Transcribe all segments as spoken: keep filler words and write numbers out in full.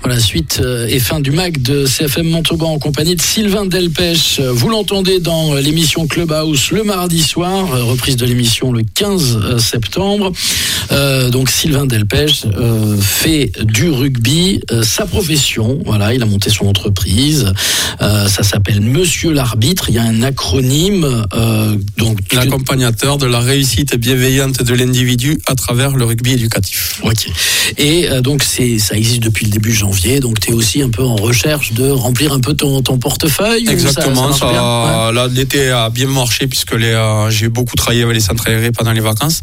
pour la suite et fin du M A C de C F M Montauban en compagnie de Sylvain Delpech. Vous l'entendez dans l'émission Clubhouse le mardi soir, reprise de l'émission le quinze septembre. Euh, donc Sylvain Delpech euh, fait du rugby euh, sa profession. Voilà, il a monté son entreprise. Euh, ça s'appelle Monsieur l'Arbitre. Il y a un acronyme. Euh, donc l'accompagnateur de la réussite bienveillante de l'individu à travers le rugby éducatif. Ok. Et euh, donc c'est ça existe depuis le début janvier. Donc tu es aussi un peu en recherche de remplir un peu ton, ton portefeuille. Exactement. Ça, ça, ça ouais. Là, l'été a bien marché puisque les, euh, j'ai beaucoup travaillé avec les centres aérés pendant les vacances.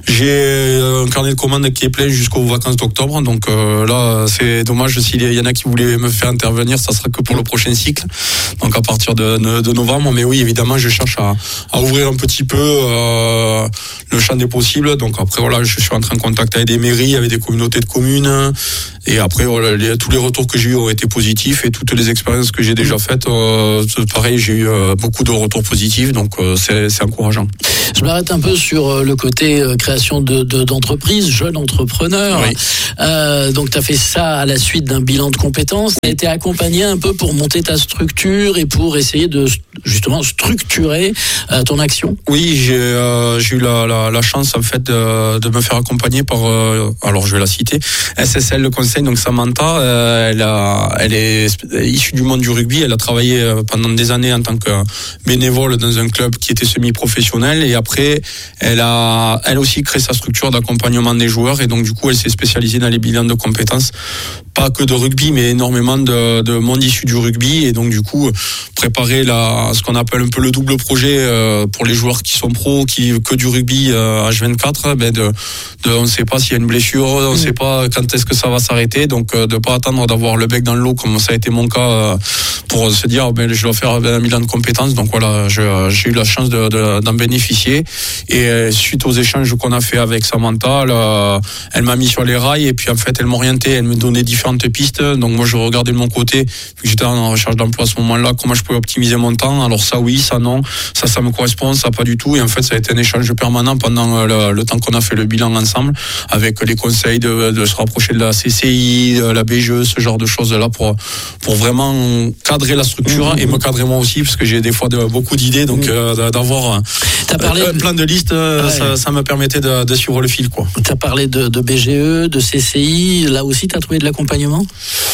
J'ai un carnet de commandes qui est plein jusqu'aux vacances d'octobre. Donc euh, là, c'est dommage s'il y en a qui voulaient me faire intervenir, ça sera que pour le prochain cycle. Donc à partir de, de, de novembre. Mais oui, évidemment, je cherche à, à ouvrir un petit peu euh, le champ des possibles. Donc après, voilà, je suis en train de contacter avec des mairies, avec des communautés de communes. Et après, voilà, les, tous les retours que j'ai eu ont été positifs et toutes les expériences que j'ai déjà faites, euh, pareil, j'ai eu euh, beaucoup de retours positifs. Donc euh, c'est, c'est encourageant. Je m'arrête un peu sur le côté euh, création de, de, d'entreprise, jeune entrepreneur. Oui. Euh, donc tu as fait ça à la suite d'un bilan de compétences. Tu as été accompagné un peu pour monter ta structure et pour essayer de justement structurer euh, ton action. Oui, j'ai, euh, j'ai eu la, la, la chance en fait de, de me faire accompagner par, euh, alors je vais la citer, S S L Le Conseil, donc Samantha, euh, elle, a, elle est issue du monde du rugby, elle a travaillé pendant des années en tant que bénévole dans un club qui était semi-professionnel et après elle a elle aussi créé sa structure d'accompagnement des joueurs et donc du coup elle s'est spécialisée dans les bilans de compétences, pas que de rugby mais énormément de, de monde issu du rugby et donc du coup préparer la, ce qu'on appelle un peu le double projet euh, pour les joueurs qui sont pros, qui que du rugby euh, H vingt-quatre, ben de, de on ne sait pas s'il y a une blessure, on ne sait pas quand est-ce que ça va s'arrêter, donc euh, de pas attendre d'avoir le bec dans l'eau comme ça a été mon cas euh, pour se dire ben je dois faire un bilan de compétences. Donc voilà, je, j'ai eu la chance de, de, d'en bénéficier et euh, suite aux échanges qu'on a fait avec Samantha, là, elle m'a mis sur les rails et puis en fait elle m'orientait, elle me donnait différentes pistes. Donc moi je regardais de mon côté, vu que j'étais en recherche d'emploi à ce moment-là, comment je pouvais optimiser mon temps. Alors ça oui, ça non, ça ça me correspond, ça pas du tout. Et en fait ça a été un échange permanent pendant le, le temps qu'on a fait le bilan ensemble, avec les conseils de, de se rapprocher de la C C I, de la B G E, ce genre de choses là pour pour vraiment cadrer la structure mmh. et me cadrer moi aussi parce que j'ai des fois de, beaucoup d'idées, donc mmh. euh, d'avoir T'as parlé un plein de listes, ouais. ça, ça me permettait de, de suivre le fil quoi. T'as parlé de, de B G E, de C C I, là aussi t'as trouvé de l'accompagnement?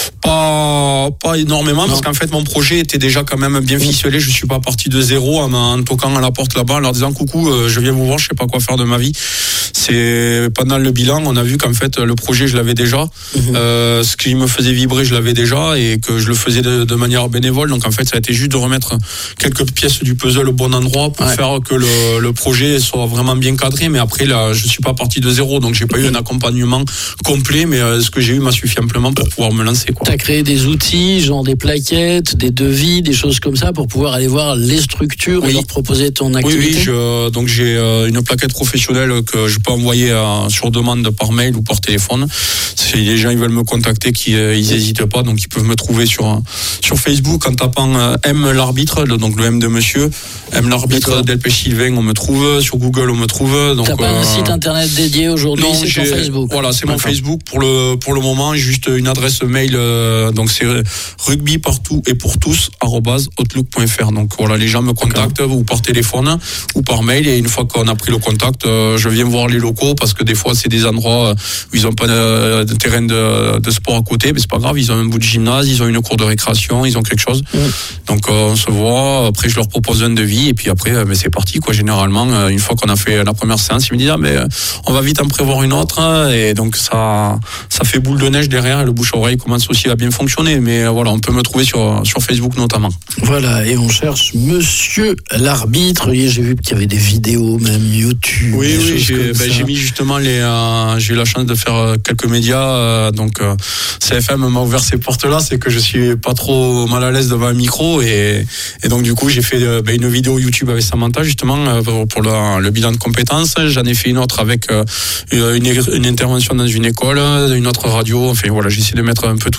Pas, pas énormément, non. Parce qu'en fait mon projet était déjà quand même bien ficelé. Je suis pas parti de zéro en, en toquant à la porte là-bas, en leur disant coucou, euh, je viens vous voir, je sais pas quoi faire de ma vie. C'est pendant le bilan, on a vu qu'en fait le projet je l'avais déjà, mmh. euh, ce qui me faisait vibrer je l'avais déjà et que je le faisais de, de manière bénévole. Donc en fait ça a été juste de remettre quelques pièces du puzzle au bon endroit pour ouais. faire que le, le projet soit vraiment bien cadré. Mais après là, je suis pas parti de zéro, donc j'ai pas mmh. eu un accompagnement complet, mais euh, ce que j'ai eu m'a suffi amplement pour pouvoir me lancer quoi. T'as créé des outils, genre des plaquettes, des devis, des choses comme ça pour pouvoir aller voir les structures oui. et leur proposer ton activité. Oui, oui, je, donc j'ai euh, une plaquette professionnelle que je peux envoyer euh, sur demande par mail ou par téléphone. Si les gens ils veulent me contacter, qui euh, ils n'hésitent pas, donc ils peuvent me trouver sur sur Facebook en tapant euh, M l'arbitre, donc le M de monsieur, M l'arbitre Delpech Sylvain, on me trouve, sur Google on me trouve. Donc, t'as pas euh, un site internet dédié aujourd'hui, non, c'est ton Facebook. Voilà, c'est D'accord. mon Facebook pour le pour le moment, juste une adresse mail, euh, donc c'est rugby partout et pour tous arobase outlook point f r. Donc voilà, les gens me contactent D'accord. ou par téléphone ou par mail et une fois qu'on a pris le contact, euh, je viens voir les locaux parce que des fois c'est des endroits où ils ont pas de, de terrain de, de sport à côté, mais c'est pas grave, ils ont un bout de gymnase, ils ont une cour de récréation, ils ont quelque chose. Mmh. Donc euh, on se voit, après je leur propose un devis et puis après euh, mais c'est parti quoi. Généralement euh, une fois qu'on a fait la première séance, ils me disent ah mais euh, on va vite en prévoir une autre hein, et donc ça ça fait boule de neige derrière et le bouche à oreille commence aussi à bien fonctionner. Mais euh, voilà, on peut me trouver sur sur Facebook notamment. Voilà, et on cherche Monsieur l'arbitre. Et j'ai vu qu'il y avait des vidéos, même YouTube. Oui, oui, j'ai, ben, j'ai mis justement les. Euh, j'ai eu la chance de faire quelques médias, euh, donc euh, C F M m'a ouvert ces portes-là. C'est que je suis pas trop mal à l'aise devant un micro et et donc du coup j'ai fait euh, ben, une vidéo YouTube avec Samantha justement euh, pour le, le bilan de compétences. J'en ai fait une autre avec euh, une, une intervention dans une école, une autre radio. Enfin voilà, j'essaie de mettre un peu tout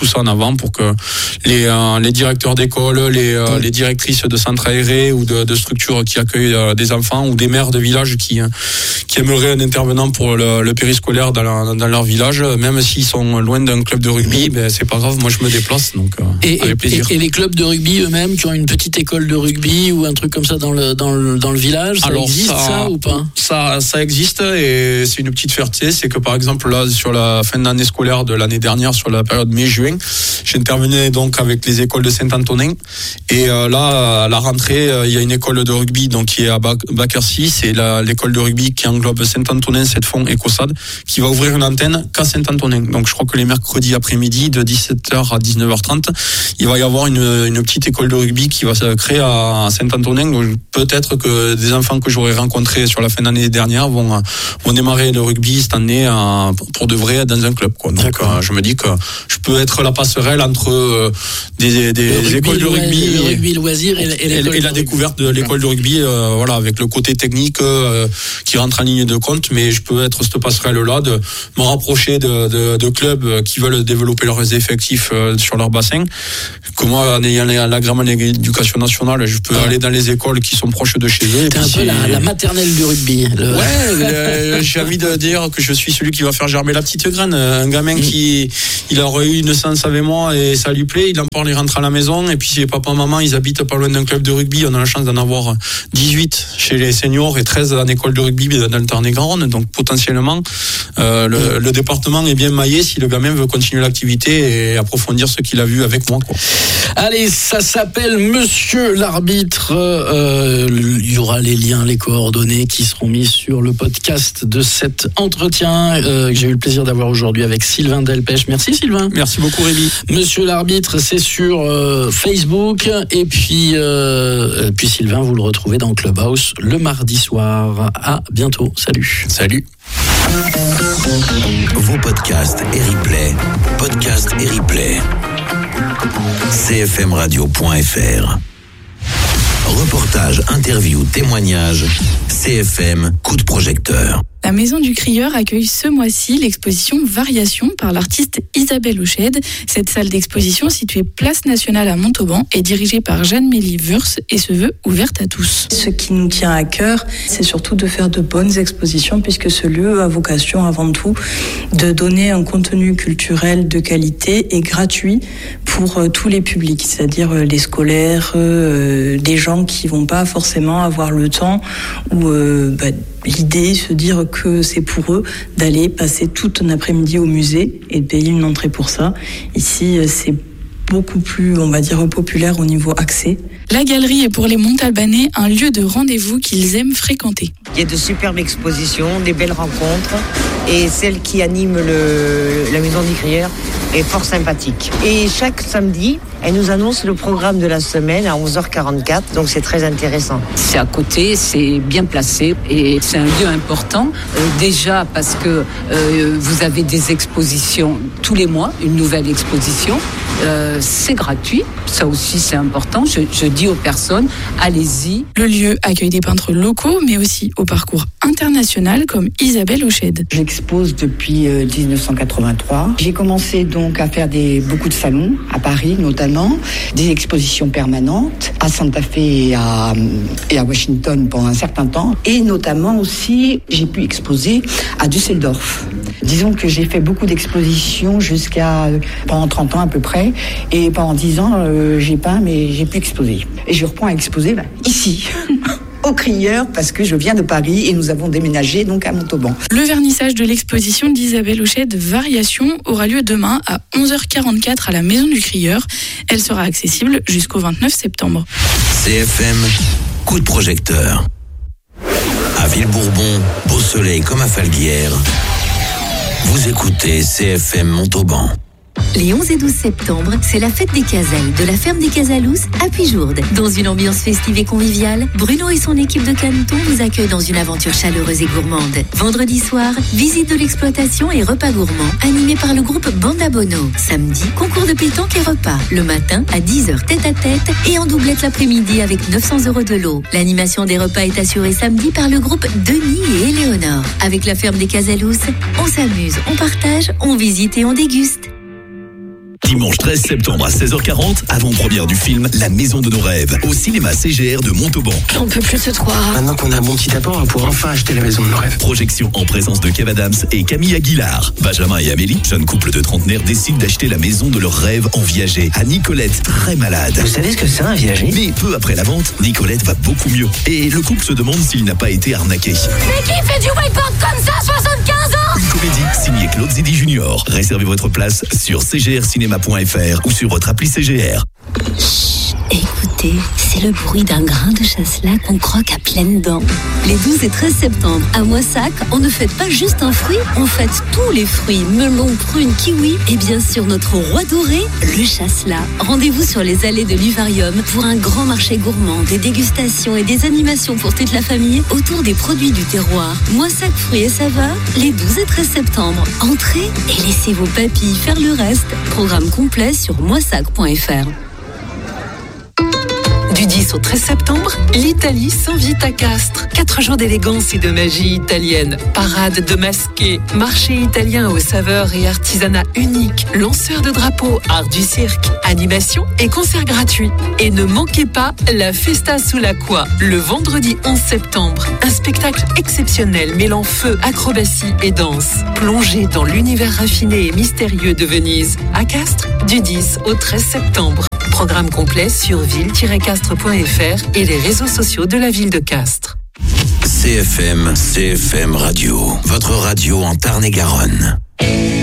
ça en avant pour que les, euh, les directeurs d'école, les, euh, les directrices de centres aérés ou de, de structures qui accueillent euh, des enfants ou des maires de villages qui, qui aimeraient un intervenant pour le, le périscolaire dans, la, dans leur village, même s'ils sont loin d'un club de rugby, ben, c'est pas grave, moi je me déplace, donc euh, et, avec plaisir. Et, et les clubs de rugby eux-mêmes qui ont une petite école de rugby ou un truc comme ça dans le, dans le, dans le village, ça Alors, existe ça, ça ou pas ça, ça existe et c'est une petite fierté, c'est que par exemple là sur la fin d'année scolaire de l'année dernière, sur la période mai-juin, j'intervenais donc avec les écoles de Saint-Antonin et euh, là à la rentrée euh, il y a une école de rugby donc qui est à Baquercy, c'est la, l'école de rugby qui englobe Saint-Antonin, Sept-Fonds et Caussade, qui va ouvrir une antenne qu'à Saint-Antonin. Donc je crois que les mercredis après-midi de dix-sept heures à dix-neuf heures trente, il va y avoir une, une petite école de rugby qui va se créer à Saint-Antonin. Donc peut-être que des enfants que j'aurais rencontrés sur la fin d'année dernière vont, vont démarrer le rugby cette année à, pour de vrai dans un club, quoi. Donc euh, je me dis que je peux être la passerelle entre euh, des, des rugby, écoles de rugby, le rugby loisir et, et, et, et la découverte de l'école de rugby, euh, voilà, avec le côté technique euh, qui rentre en ligne de compte, mais je peux être cette passerelle-là, de me rapprocher de, de, de clubs qui veulent développer leurs effectifs euh, sur leur bassin. Que moi, en ayant l'agrément de l'éducation nationale, je peux ah. aller dans les écoles qui sont proches de chez eux. T'es un peu la, la maternelle du rugby. Le... Ouais, euh, j'ai envie de dire que je suis celui qui va faire germer la petite graine. Un gamin mmh. qui, il aurait eu une séance avec moi et ça lui plaît, il en parle, il rentre à la maison, et puis si papa, maman, ils habitent pas loin d'un club de rugby, on a la chance d'en avoir dix-huit chez les seniors et treize en école de rugby dans le Tarn-et-Garonne, donc potentiellement, euh, le, mmh. le département est bien maillé si le gamin veut continuer l'activité et approfondir ce qu'il a vu avec moi, quoi. Allez, ça s'appelle Monsieur l'arbitre. Euh, il y aura les liens, les coordonnées qui seront mis sur le podcast de cet entretien euh, que j'ai eu le plaisir d'avoir aujourd'hui avec Sylvain Delpech. Merci Sylvain. Merci beaucoup Rémi. Monsieur l'arbitre, c'est sur euh, Facebook et puis, euh, puis Sylvain, vous le retrouvez dans Clubhouse le mardi soir. À bientôt. Salut. Salut. Vos podcasts et replays, podcasts et replays. c f m radio point f r. Reportage, interview, témoignage. C F M, coup de projecteur. La Maison du Crieur accueille ce mois-ci l'exposition Variations par l'artiste Isabelle Hauchède. Cette salle d'exposition située Place Nationale à Montauban est dirigée par Jeanne-Mélie Wurst et se veut ouverte à tous. Ce qui nous tient à cœur, c'est surtout de faire de bonnes expositions puisque ce lieu a vocation avant tout de donner un contenu culturel de qualité et gratuit pour euh, tous les publics, c'est-à-dire euh, les scolaires, euh, des gens qui vont pas forcément avoir le temps ou euh, bah, l'idée, se dire que c'est pour eux d'aller passer tout un après-midi au musée et de payer une entrée pour ça. Ici, c'est beaucoup plus, on va dire, populaire au niveau accès. La galerie est pour les Montalbanais un lieu de rendez-vous qu'ils aiment fréquenter. Il y a de superbes expositions, des belles rencontres et celle qui anime le, la Maison du Crieur est fort sympathique. Et chaque samedi, elle nous annonce le programme de la semaine à onze heures quarante-quatre, donc c'est très intéressant. C'est à côté, c'est bien placé et c'est un lieu important. Euh, déjà parce que euh, vous avez des expositions tous les mois, une nouvelle exposition. Euh, c'est gratuit, ça aussi c'est important. Je, je dis aux personnes, allez-y. Le lieu accueille des peintres locaux, mais aussi au parcours international comme Isabelle Hauchède. J'expose depuis euh, dix-neuf cent quatre-vingt-trois. J'ai commencé donc à faire des, beaucoup de salons, à Paris notamment, des expositions permanentes, à Santa Fe et à, et à Washington pendant un certain temps. Et notamment aussi, j'ai pu exposer à Düsseldorf. Disons que j'ai fait beaucoup d'expositions jusqu'à euh, pendant trente ans à peu près. Et pendant dix ans, euh, j'ai peint, mais j'ai pu exposer. Et je reprends à exposer bah, ici, au Crieur, parce que je viens de Paris et nous avons déménagé donc à Montauban. Le vernissage de l'exposition d'Isabelle Hauchède Variations aura lieu demain à onze heures quarante-quatre à la Maison du Crieur. Elle sera accessible jusqu'au vingt-neuf septembre. C F M, coup de projecteur. À Villebourbon, beau soleil comme à Falguière. Vous écoutez C F M Montauban. Les onze et douze septembre, c'est la fête des Casals de la ferme des Casalous à Pujourde. Dans une ambiance festive et conviviale, Bruno et son équipe de canetons vous accueillent dans une aventure chaleureuse et gourmande. Vendredi soir, visite de l'exploitation et repas gourmands animés par le groupe Banda Bono. Samedi, concours de pétanque et repas. Le matin, à dix heures tête à tête et en doublette l'après-midi avec neuf cents euros de lot. L'animation des repas est assurée samedi par le groupe Denis et Éléonore. Avec la ferme des Casalous, on s'amuse, on partage, on visite et on déguste. Dimanche treize septembre à seize heures quarante, avant-première du film La Maison de nos rêves, au cinéma C G R de Montauban. On peut plus se croire. Maintenant qu'on a un bon petit apport, on va pouvoir enfin acheter la maison de nos rêves. Projection en présence de Kev Adams et Camille Aguilar. Benjamin et Amélie, jeune couple de trentenaires, décident d'acheter la maison de leurs rêves en Viager à Nicolette, très malade. Vous savez ce que c'est un Viager? Mais peu après la vente, Nicolette va beaucoup mieux. Et le couple se demande s'il n'a pas été arnaqué. Mais qui fait du wakeboard comme ça, soixante-quinze ans? Une comédie signée Claude Zidi Junior. Réservez votre place sur c g r cinéma point f r ou sur votre appli C G R. Chut, écoutez, c'est le bruit d'un grain de chasselas qu'on croque à pleines dents. Les douze et treize septembre, à Moissac, on ne fête pas juste un fruit, on fête tous les fruits, melons, prunes, kiwis et bien sûr notre roi doré, le chasselas. Rendez-vous sur les allées de l'Ivarium pour un grand marché gourmand, des dégustations et des animations pour toute la famille autour des produits du terroir. Moissac fruits et saveurs, les douze et treize septembre. Entrez et laissez vos papilles faire le reste. Programme complet sur moissac point f r. Du dix au treize septembre, l'Italie s'invite à Castres. Quatre jours d'élégance et de magie italienne. Parade de masqués, marché italien aux saveurs et artisanat unique, lanceurs de drapeaux, art du cirque, animation et concerts gratuits. Et ne manquez pas la Festa sull'Acqua, le vendredi onze septembre. Un spectacle exceptionnel mêlant feu, acrobatie et danse. Plongez dans l'univers raffiné et mystérieux de Venise. À Castres, du dix au treize septembre. Programme complet sur ville tiret castres point f r et les réseaux sociaux de la ville de Castres. C F M, C F M Radio, votre radio en Tarn-et-Garonne.